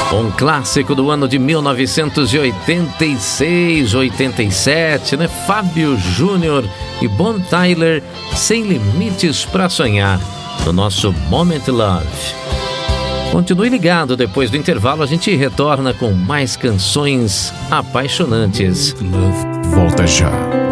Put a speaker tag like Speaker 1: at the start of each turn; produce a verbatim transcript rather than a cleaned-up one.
Speaker 1: Um clássico do ano de mil novecentos e oitenta e seis, oitenta e sete, né? Fábio Júnior e Bon Tyler, Sem Limites pra Sonhar, no nosso Moment Love. Continue ligado, depois do intervalo a gente retorna com mais canções apaixonantes.
Speaker 2: Love volta já.